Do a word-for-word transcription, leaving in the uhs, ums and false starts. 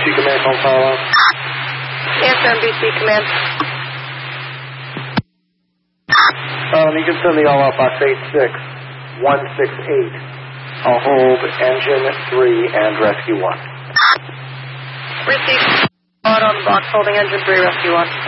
C Command, call fire alarm. Answer N B C Command. Um, you can send the all out box eight six one six eight. I'll hold engine three and rescue one. Receive. On box holding engine three, rescue one.